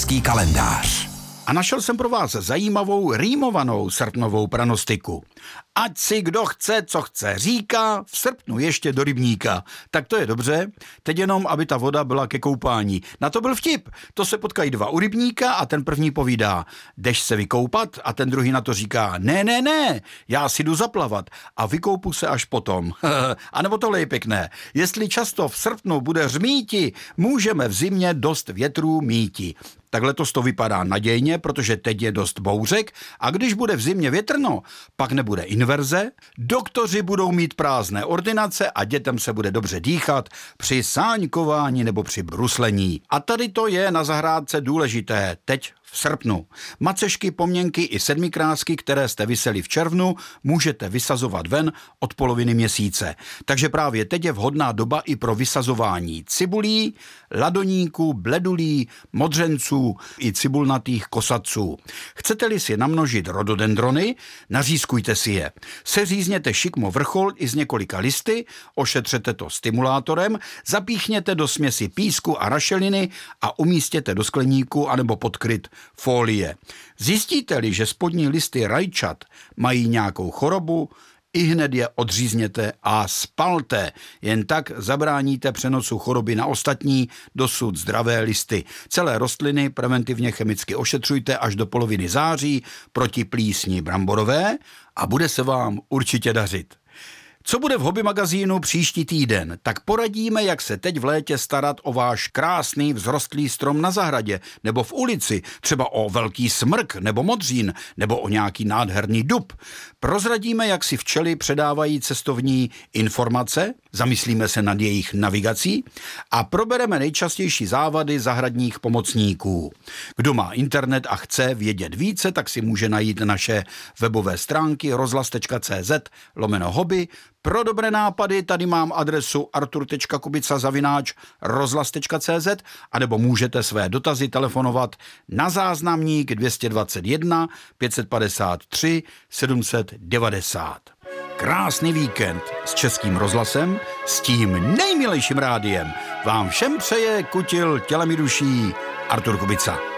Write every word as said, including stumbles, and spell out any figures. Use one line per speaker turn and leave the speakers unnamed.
český kalendář.
A našel jsem pro vás zajímavou rýmovanou srpnovou pranostiku. Ať si kdo chce, co chce, říká, v srpnu ještě do rybníka. Tak to je dobře, teď jenom, aby ta voda byla ke koupání. Na to byl vtip. To se potkají dva u rybníka a ten první povídá, jdeš se vykoupat, a ten druhý na to říká, ne, ne, ne, já si jdu zaplavat a vykoupu se až potom. A nebo tohle je pěkné. Jestli často v srpnu bude řmíti, můžeme v zimě dost větrů míti. Tak letos to vypadá nadějně, protože teď je dost bouřek a když bude v zimě větrno, pak nebude inverze, doktoři budou mít prázdné ordinace a dětem se bude dobře dýchat při sáňkování nebo při bruslení. A tady to je na zahrádce důležité teď v srpnu. Macešky, pomněnky i sedmikrásky, které jste vyseli v červnu, můžete vysazovat ven od poloviny měsíce. Takže právě teď je vhodná doba i pro vysazování cibulí, ladoníků, bledulí, modřenců i cibulnatých kosaců. Chcete-li si namnožit rododendrony, nařízkujte si je. Seřízněte šikmo vrchol i z několika listy, ošetřete to stimulátorem, zapíchněte do směsi písku a rašeliny a umístěte do skleníku anebo pod kryt folie. Zjistíte-li, že spodní listy rajčat mají nějakou chorobu, ihned je odřízněte a spalte. Jen tak zabráníte přenosu choroby na ostatní, dosud zdravé listy. Celé rostliny preventivně chemicky ošetřujte až do poloviny září proti plísni bramborové a bude se vám určitě dařit. Co bude v Hobby magazínu příští týden? Tak poradíme, jak se teď v létě starat o váš krásný vzrostlý strom na zahradě nebo v ulici, třeba o velký smrk nebo modřín nebo o nějaký nádherný dub. Prozradíme, jak si včely předávají cestovní informace, zamyslíme se nad jejich navigací a probereme nejčastější závady zahradních pomocníků. Kdo má internet a chce vědět více, tak si může najít naše webové stránky rozhlas tečka cé zet lomeno hobby. Pro dobré nápady tady mám adresu artur tečka kubica zavináč rozhlas tečka cé zet a nebo můžete své dotazy telefonovat na záznamník dvě stě dvacet jedna pět set padesát tři sedm set devadesát. Krásný víkend s Českým rozhlasem, s tím nejmilejším rádiem vám všem přeje kutil tělem i duší Artur Kubica.